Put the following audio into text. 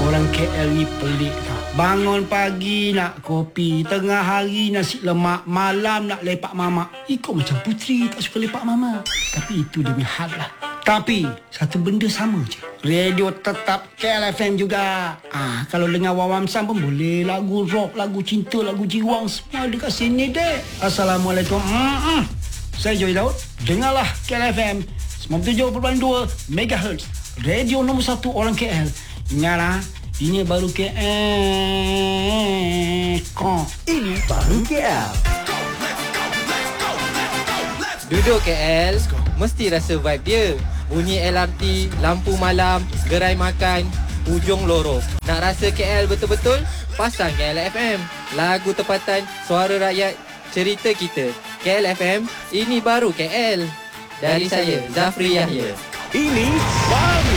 Orang KL ni pelik tau. Bangun pagi nak kopi, tengah hari nasi lemak, malam nak lepak mamak. Ikut macam puteri tak suka lepak mama. Tapi itu demi hal lah. Tapi satu benda sama je. Radio tetap KLFM juga. Kalau dengar Wawam Sam pun boleh. Lagu rock, lagu cinta, lagu jiwang, semua ada kat sini dek. Assalamualaikum. Saya Joy Daud. Dengarlah KLFM 97.2 MHz. Radio nombor 1 orang KL. Ingatlah, ini baru KL. Ini baru KL. Duduk KL, mesti rasa vibe dia. Bunyi LRT, lampu malam, gerai makan, hujung lorong. Nak rasa KL betul-betul? Pasang KL FM. Lagu tempatan, suara rakyat, cerita kita. KL FM, ini baru KL. Dari saya, Zafri Yahya. Ini baru